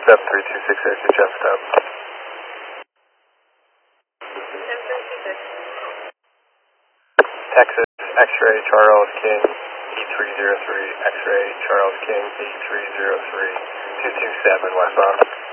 Step 326, suggest step. Texas, X-ray, Charles King, E303, X-ray, Charles King, E303, 227 westbound.